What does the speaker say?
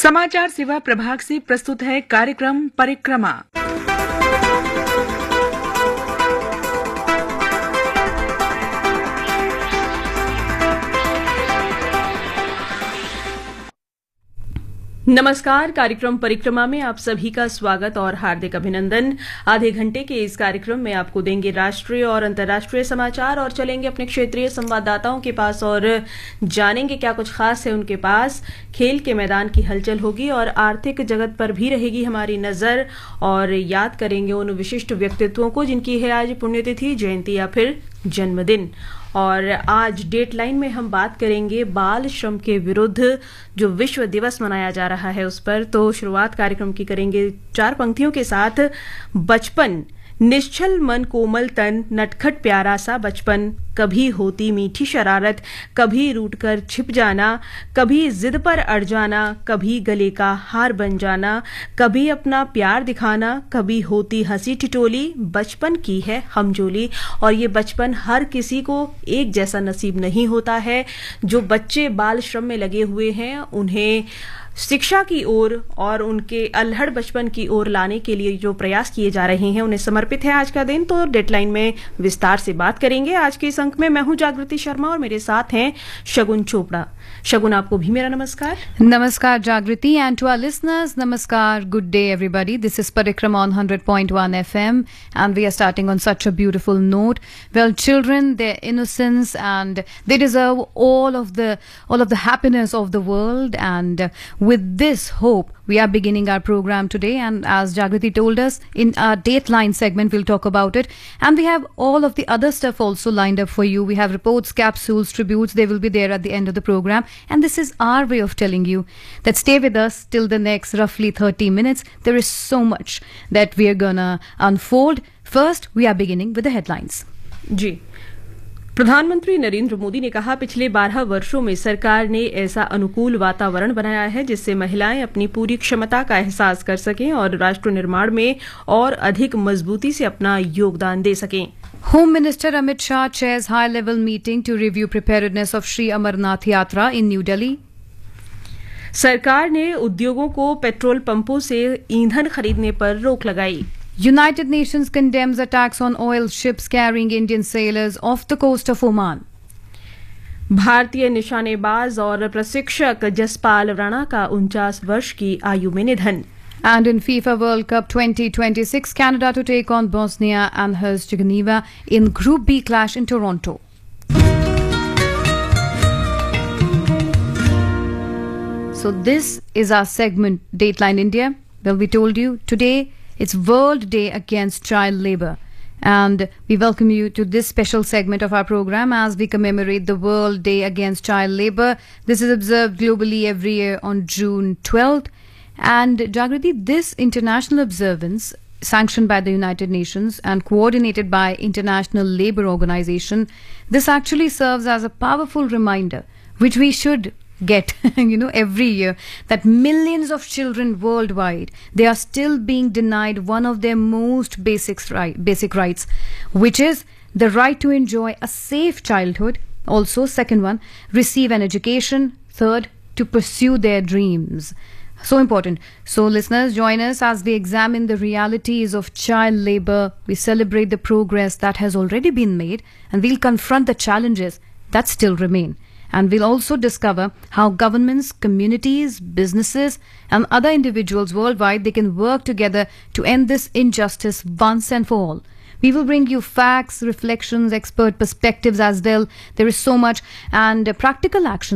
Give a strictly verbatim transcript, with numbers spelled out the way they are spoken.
समाचार सेवा प्रभाग से प्रस्तुत है कार्यक्रम परिक्रमा। नमस्कार, कार्यक्रम परिक्रमा में आप सभी का स्वागत और हार्दिक अभिनंदन। आधे घंटे के इस कार्यक्रम में आपको देंगे राष्ट्रीय और अंतर्राष्ट्रीय समाचार और चलेंगे अपने क्षेत्रीय संवाददाताओं के पास और जानेंगे क्या कुछ खास है उनके पास। खेल के मैदान की हलचल होगी और आर्थिक जगत पर भी रहेगी हमारी नजर और याद करेंगे उन विशिष्ट व्यक्तित्वों को जिनकी है आज पुण्यतिथि, जयंती या फिर जन्मदिन। और आज डेटलाइन में हम बात करेंगे बाल श्रम के विरुद्ध जो विश्व दिवस मनाया जा रहा है उस पर। तो शुरुआत कार्यक्रम की करेंगे चार पंक्तियों के साथ। बचपन, निश्चल मन कोमल तन, नटखट प्यारा सा बचपन, कभी होती मीठी शरारत, कभी रूठ कर छिप जाना, कभी जिद पर अड़ जाना, कभी गले का हार बन जाना, कभी अपना प्यार दिखाना, कभी होती हंसी टिटोली, बचपन की है हमजोली। और ये बचपन हर किसी को एक जैसा नसीब नहीं होता है। जो बच्चे बाल श्रम में लगे हुए हैं उन्हें शिक्षा की ओर और उनके अल्हड़ बचपन की ओर लाने के लिए जो प्रयास किए जा रहे हैं उन्हें समर्पित है आज का दिन। तो डेडलाइन में विस्तार से बात करेंगे। आज के इस अंक में मैं हूं जागृति शर्मा और मेरे साथ हैं शगुन चोपड़ा। शगुन, आपको भी मेरा नमस्कार। Namaskar Jagriti, and to our listeners, Namaskar, good day everybody. This is Parikrama on one hundred point one F M and we are starting on such a beautiful note. Well, children, their innocence, and they deserve all of the all of the happiness of the world, and uh, with this hope we are beginning our program today. And as Jagriti told us, in our Dateline segment we'll talk about it, and we have all of the other stuff also lined up for you. We have reports, capsules, tributes. They will be there at the end of the program. And this is our way of telling you that stay with us till the next roughly thirty minutes. There is so much that we are gonna unfold. First, we are beginning with the headlines. जी, प्रधानमंत्री नरेंद्र मोदी ने कहा पिछले बारह वर्षों में सरकार ने ऐसा अनुकूल वातावरण बनाया है जिससे महिलाएं अपनी पूरी क्षमता का एहसास कर सकें और राष्ट्र निर्माण में और अधिक मजबूती से अपना योगदान दे सकें। Home Minister Amit Shah chairs high-level meeting to review preparedness of Sri Amarnath Yatra in New Delhi. सरकार ने उद्योगों को पेट्रोल पंपों से ईंधन खरीदने पर रोक लगाई। United Nations condemns attacks on oil ships carrying Indian sailors off the coast of Oman. भारतीय निशानेबाज और प्रशिक्षक जसपाल राणा का उनचास वर्ष की आयु में निधन। And in FIFA World Cup twenty twenty-six, Canada to take on Bosnia and Herzegovina in Group B clash in Toronto. So this is our segment, Dateline India. Well, we told you today it's World Day Against Child Labour. And we welcome you to this special segment of our program as we commemorate the World Day Against Child Labour. This is observed globally every year on June twelfth. And Jagriti, this international observance, sanctioned by the United Nations and coordinated by International Labour Organization, this actually serves as a powerful reminder, which we should get, you know, every year, that millions of children worldwide, they are still being denied one of their most basic, right, basic rights, which is the right to enjoy a safe childhood. Also, second one, receive an education. Third, to pursue their dreams. So important. So listeners, join us as we examine the realities of child labour. We celebrate the progress that has already been made, and we'll confront the challenges that still remain. And we'll also discover how governments, communities, businesses and other individuals worldwide, they can work together to end this injustice once and for all. We will bring you facts, reflections, expert perspectives as well. There is so much, and uh, practical action